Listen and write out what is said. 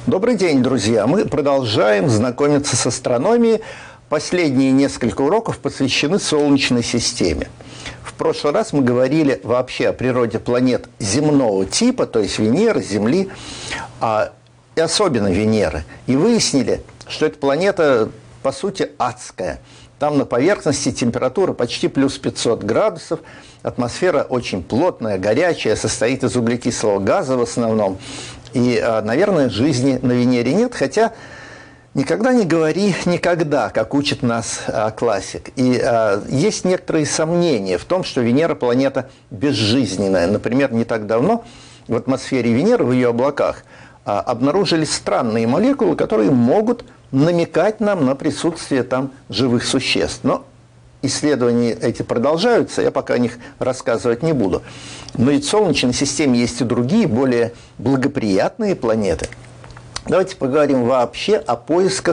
Добрый день, друзья! Мы продолжаем знакомиться с астрономией. Последние несколько уроков посвящены Солнечной системе. В прошлый раз мы говорили вообще о природе планет земного типа, то есть Венеры, Земли, и особенно Венеры. И выяснили, что эта планета, по сути, адская. Там на поверхности температура почти плюс 500 градусов, атмосфера очень плотная, горячая, состоит из углекислого газа в основном. И, наверное, жизни на Венере нет, хотя никогда не говори никогда, как учит нас классик. И есть некоторые сомнения в том, что Венера планета безжизненная. Например, не так давно в атмосфере Венеры, в ее облаках, обнаружились странные молекулы, которые могут намекать нам на присутствие там живых существ. Но исследования эти продолжаются, я пока о них рассказывать не буду. Но ведь в Солнечной системе есть и другие, более благоприятные планеты. Давайте поговорим вообще о поисках